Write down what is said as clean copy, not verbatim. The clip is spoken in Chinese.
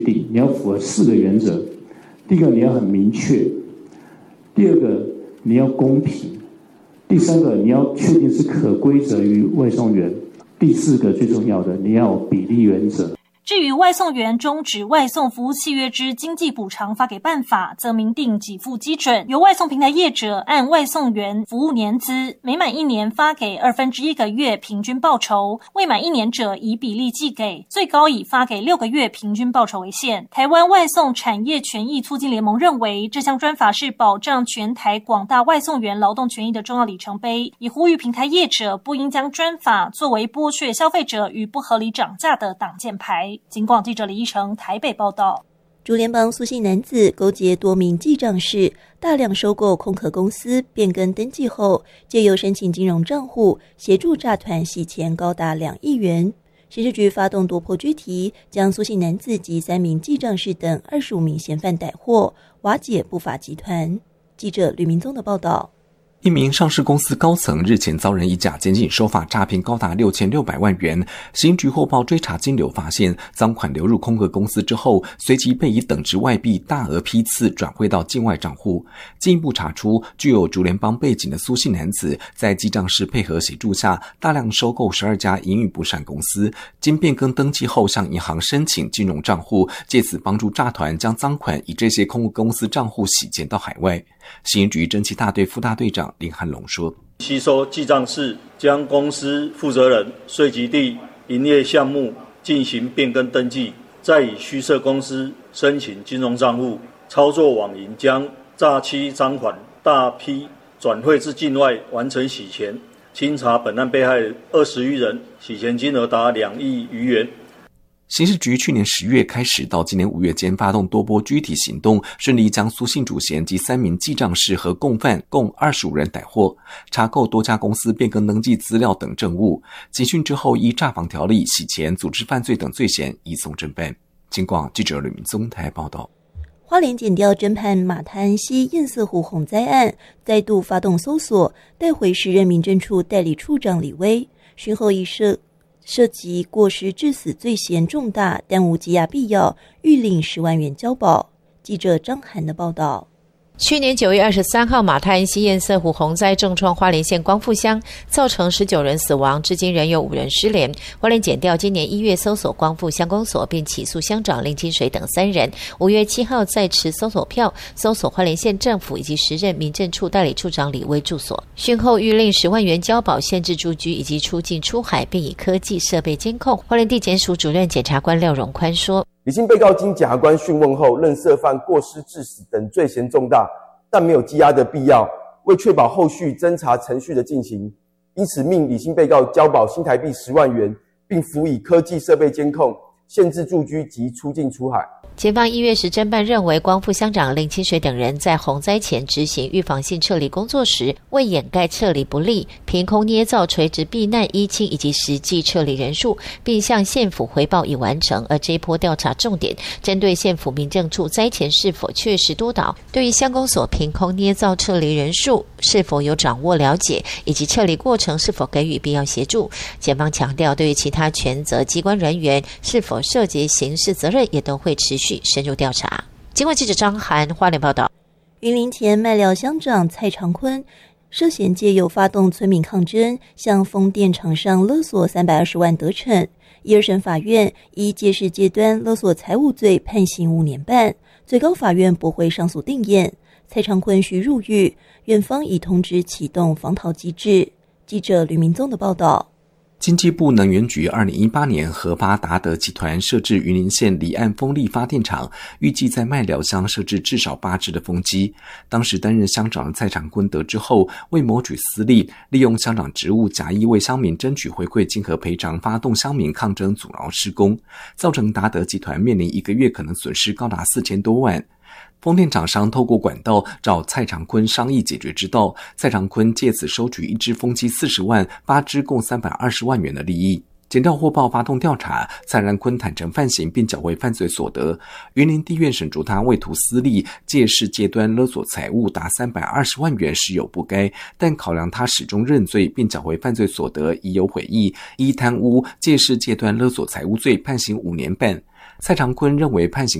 定，你要符合4个原则。第一个，你要很明确；第二个，你要公平；第三个，你要确定是可归责于外送员；第4个，最重要的，你要有比例原则。 至于外送员终止外送服务契约之经济补偿发给办法，则明定给付基准，由外送平台业者按外送员服务年资，每满1年发给1/2个月平均报酬，未满1年者以比例计给，最高以发给6个月平均报酬为限。台湾外送产业权益促进联盟认为，这项专法是保障全台广大外送员劳动权益的重要里程碑，也呼吁平台业者不应将专法作为剥削消费者与不合理涨价的挡箭牌。警广记者李依成台北报道。 竹联帮苏姓男子勾结多名记账士，大量收购空壳公司变更登记后，借由申请金融账户协助诈团洗钱高达2亿元。刑事局发动夺魄拘提，将苏姓男子及3名记账士等25名嫌犯逮获，瓦解不法集团。记者吕明宗的报道。 一名上市公司高层日前遭人以假检警手法诈骗高达6600万元，刑局获报追查金流发现，赃款流入空壳公司之后，随即被以等值外币大额批次转汇到境外账户。进一步查出，具有竹联帮背景的苏姓男子，在记账士配合协助下，大量收购12家营运不善公司，经变更登记后向银行申请金融账户，借此帮助诈团将赃款以这些空壳公司账户洗钱到海外。刑局侦缉大队副大队长林汉龙说： 吸收记账士将公司负责人、税籍地、营业项目进行变更登记，再以虚设公司申请金融账户，操作网银将诈欺赃款大批转汇至境外完成洗钱。清查本案被害20余人，洗钱金额达2亿余元。 刑事局去年10月开始到今年5月间发动多波拘提行动，顺利将苏姓主嫌及3名记账士和共犯共25人逮获，查扣多家公司变更登记资料等证物。警讯之后，依诈防条例、洗钱、组织犯罪等罪嫌移送侦办。警广记者吕明宗台报道。 花莲检调侦判马滩溪堰塞湖洪灾案，再度发动搜索，带回时任民政处代理处长李威，讯后已涉及过失致死罪嫌重大，但无羁押必要，预领10万元交保。记者张涵的报道。 去年9月23号，马滩溪堰塞湖洪灾重创花莲县光复乡，造成19人死亡，至今仍有5人失联。花莲检调今年1月搜索光复乡公所，并起诉乡长林清水等3人。5月7号再持搜索票搜索花莲县政府以及时任民政处代理处长李威住所，讯后预令10万元交保，限制住居以及出境出海，并以科技设备监控。花莲地检署主任检察官廖荣宽说： 李姓被告经检察官讯问后，认涉犯过失致死等罪嫌重大，但没有羁押的必要。为确保后续侦查程序的进行，因此命李姓被告交保新台币10万元，并辅以科技设备监控，限制住居及出境出海。 检方1月时侦办认为，光复乡长林清水等人在洪灾前执行预防性撤离工作时，为掩盖撤离不利，凭空捏造垂直避难依亲以及实际撤离人数，并向县府回报已完成。而这一波调查重点针对县府民政处灾前是否确实督导，对于乡公所凭空捏造撤离人数是否有掌握了解，以及撤离过程是否给予必要协助。检方强调，对于其他权责机关人员是否涉及刑事责任，也都会持续深入调查。警广记者张涵花莲报道。 云林前麦寮乡长蔡长坤涉嫌借由发动村民抗争，向风电厂商勒索320万得逞，一二审法院依借势借端勒索财物罪判刑5年半，最高法院驳回上诉定谳。蔡长坤需入狱，院方已通知启动防逃机制。记者吕明宗的报道。 经济部能源局2018年核发达德集团设置云林县离岸风力发电厂，预计在麦寮乡设置至少8只的风机。当时担任乡长的蔡长坤得知后，为谋取私利，利用乡长职务假意为乡民争取回馈金和赔偿，发动乡民抗争阻挠施工，造成达德集团面临1个月可能损失高达4000多万。风电厂商透过管道找蔡长坤商议解决之道，蔡长坤借此收取1只风机40万，8只共320万元的利益。检调获报发动调查，蔡长坤坦诚犯行并缴回犯罪所得。云林地院审酌他为图私利，借势借端勒索财物达320万元，实有不该，但考量他始终认罪并缴回犯罪所得，已有悔意，依贪污、借势借端勒索财物罪判刑5年半。 蔡长坤认为判刑